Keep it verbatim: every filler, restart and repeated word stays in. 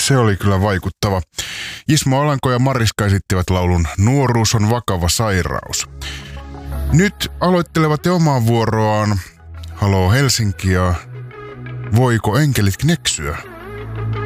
Se oli kyllä vaikuttava. Ismo Alanko ja Mariska esittivät laulun Nuoruus on vakava sairaus. Nyt aloittelevat jo omaa vuoroaan Haloo Helsinki ja Voiko enkelit kneksyä?